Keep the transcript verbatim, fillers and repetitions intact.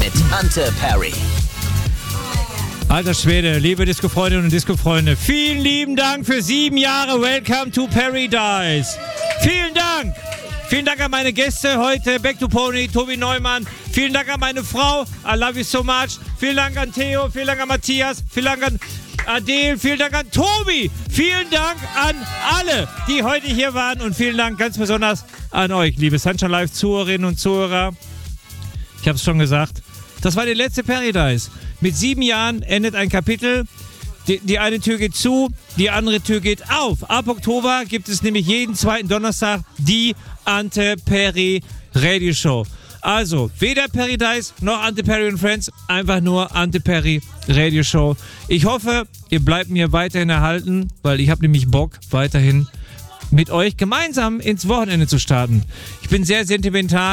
mit Ante Perry. Alter Schwede, liebe Disco-Freundinnen und Disco-Freunde, vielen lieben Dank für sieben Jahre. Welcome to Paradise. Vielen Dank. Vielen Dank an meine Gäste heute, Back to Pony, Tobi Neumann. Vielen Dank an meine Frau, I love you so much. Vielen Dank an Theo, vielen Dank an Matthias, vielen Dank an Adele, vielen Dank an Tobi. Vielen Dank an alle, die heute hier waren und vielen Dank ganz besonders an euch, liebe Sunshine Live Zuhörerinnen und Zuhörer. Ich habe es schon gesagt, das war die letzte Paradise. Mit sieben Jahren endet ein Kapitel. Die, die eine Tür geht zu, die andere Tür geht auf. Ab Oktober gibt es nämlich jeden zweiten Donnerstag die Ante Perry Radio Show. Also, weder Paradise noch Ante Perry und Friends, einfach nur Ante Perry Radio Show. Ich hoffe, ihr bleibt mir weiterhin erhalten, weil ich habe nämlich Bock, weiterhin mit euch gemeinsam ins Wochenende zu starten. Ich bin sehr sentimental.